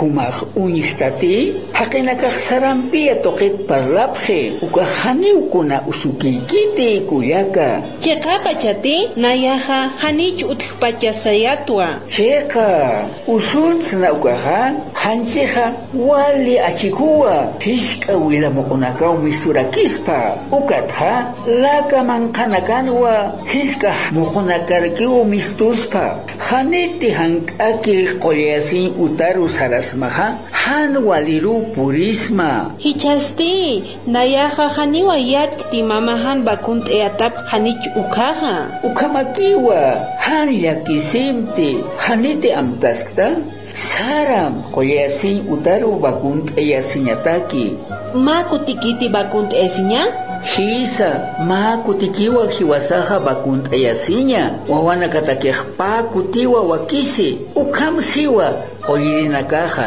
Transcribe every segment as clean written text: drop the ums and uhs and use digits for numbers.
humaq uñihtati haqinakaq sarampia toqet parlapje uka haniukuna usukiykiti kuyaka Chayqa pachati nayaqa hanichu utkpachasayatwa chayqa usuntsna ukaqa hanchija wali achikuwa hishk'a wilamuqunakaw misturakispa ukatqa laka manqanakanwa hishk'a muqunakarkiw mistuspa haniti hank'aki qollasin utaru sarasmaqa han waliru purisma hichasti nayaqa haniwa yatkti mamahan bakunt'eyatap hanichu ukaqa ukamakiwa han llakisimti haniti amtaskta saram qollasin utaru bakunt'eyasiñataki maku tikiti bakunt'eyasiña Hisa maku tikiwa hiwasaha bakunt'ayasiña wawanakatakiqpa kutiwa wakisi ukamsiwa qollirinakaqa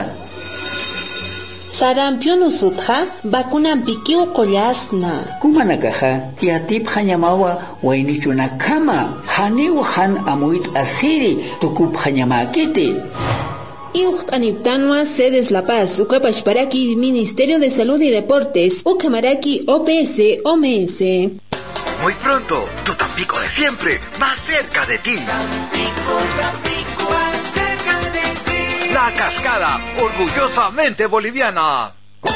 Sarampion usutqa bakunanpikiw qollasna kumanakaqa tiyatipqa ñamawa waynichunakama haniwa han amuyt asiri tukupqa ñamakiti Iuqt'aniptanwa sedes La Paz, Ucapachparaki, Ministerio de Salud y Deportes, Ucamaraki, OPS, OMS. Muy pronto, tu Tampico de siempre, más cerca de ti. Tampico, más cerca de ti. La Cascada, orgullosamente boliviana.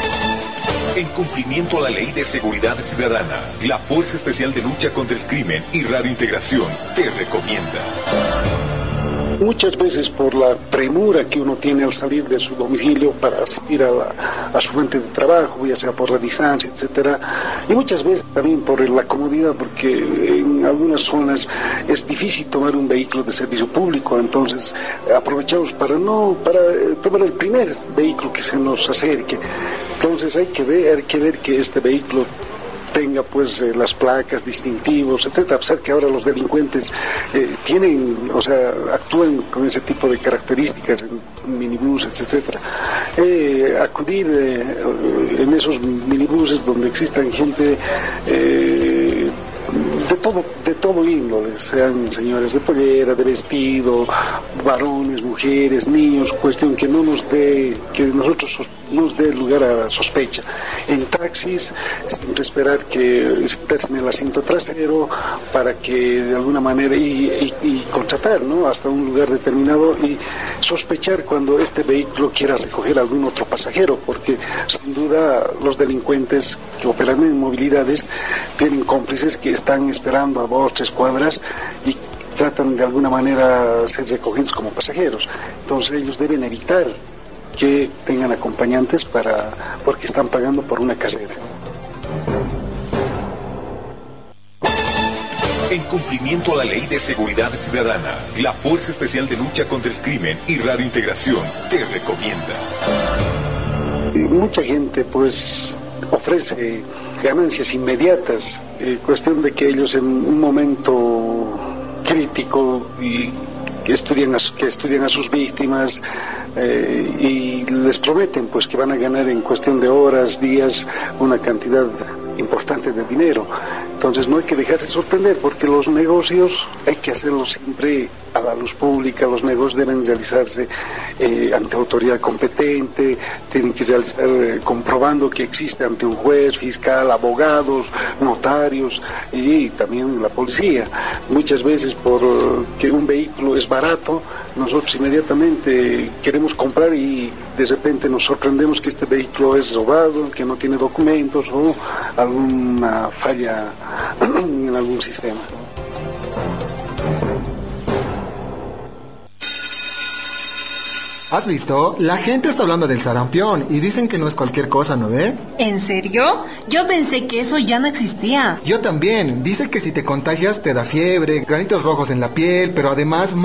En cumplimiento a la Ley de Seguridad Ciudadana, la Fuerza Especial de Lucha contra el Crimen y Radio Integración te recomienda. Muchas veces por la premura que uno tiene al salir de su domicilio para ir a su fuente de trabajo, ya sea por la distancia, etcétera, y muchas veces también por la comodidad, porque en algunas zonas es difícil tomar un vehículo de servicio público, entonces aprovechamos para tomar el primer vehículo que se nos acerque. Entonces hay que ver que este vehículo tenga pues las placas, distintivos, etcétera, a pesar que ahora los delincuentes actúan con ese tipo de características en minibuses, etcétera. Acudir en esos minibuses donde existan gente de todo índole, sean señores de pollera, de vestido, varones, mujeres, niños, cuestión que nos dé lugar a sospecha. En taxis, siempre esperar que se persen el asiento trasero para que de alguna manera y contratar, ¿no?, hasta un lugar determinado y sospechar cuando este vehículo quiera recoger a algún otro pasajero, porque sin duda los delincuentes que operan en movilidades tienen cómplices que están esperando a 2, 3 cuadras y tratan de alguna manera ser recogidos como pasajeros. Entonces ellos deben evitar que tengan acompañantes porque están pagando por una casera. En cumplimiento a la Ley de Seguridad Ciudadana, la Fuerza Especial de Lucha contra el Crimen y Radio Integración te recomienda. Mucha gente pues ofrece ganancias inmediatas, cuestión de que ellos en un momento crítico y que estudian a sus víctimas y les prometen pues que van a ganar en cuestión de horas, días, una cantidad importante de dinero. Entonces no hay que dejarse sorprender, porque los negocios hay que hacerlos siempre a la luz pública. Los negocios deben realizarse ante autoridad competente, tienen que realizar comprobando que existe ante un juez, fiscal, abogados, notarios y también la policía. Muchas veces porque un vehículo es barato, nosotros inmediatamente queremos comprar y de repente nos sorprendemos que este vehículo es robado, que no tiene documentos o alguna falla en algún sistema. ¿Has visto? La gente está hablando del sarampión y dicen que no es cualquier cosa, ¿no ve? ¿En serio? Yo pensé que eso ya no existía. Yo también. Dice que si te contagias te da fiebre, granitos rojos en la piel, pero además